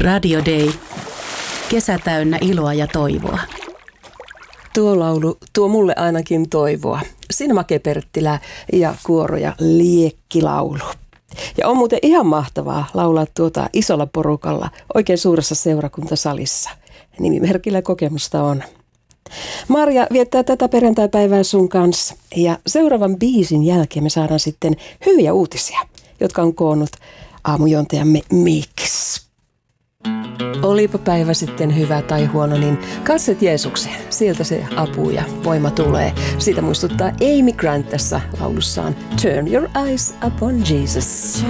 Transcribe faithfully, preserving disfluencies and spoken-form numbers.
Radio Day. Kesä täynnä iloa ja toivoa. Tuo laulu tuo mulle ainakin toivoa. Sinmake Perttilä ja kuoro ja liekkilaulu. Ja on muuten ihan mahtavaa laulaa tuota isolla porukalla oikein suuressa seurakuntasalissa. Nimimerkillä kokemusta on. Marja viettää tätä perjantaipäivää sun kanssa. Ja seuraavan biisin jälkeen me saadaan sitten hyviä uutisia, jotka on koonnut aamujuontajamme Mix. Olipa päivä sitten hyvä tai huono, niin katset Jeesukseen. Sieltä se apu ja voima tulee. Siitä muistuttaa Amy Grant tässä laulussaan Turn your eyes upon Jesus.